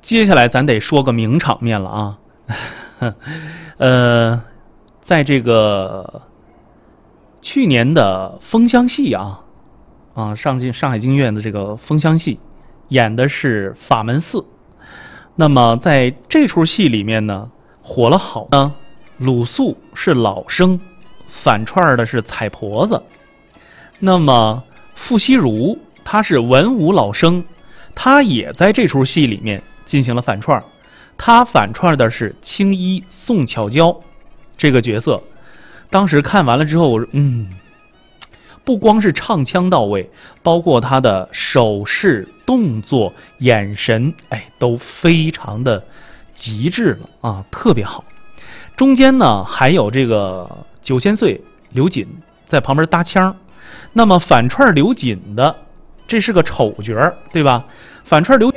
接下来咱得说个名场面了啊，在这个去年的风箱戏上海京剧院的这个风箱戏，演的是法门寺。那么在这出戏里面呢，火了好呢，鲁肃是老生，反串的是彩婆子。那么傅西儒他是文武老生，他也在这出戏里面进行了反串，他反串的是青衣宋巧娇这个角色。当时看完了之后，不光是唱腔到位，包括他的手势、动作、眼神，都非常的极致了啊，特别好。中间呢还有这个9千岁刘瑾在旁边搭腔，那么反串刘瑾的，这是个丑角，对吧？反串刘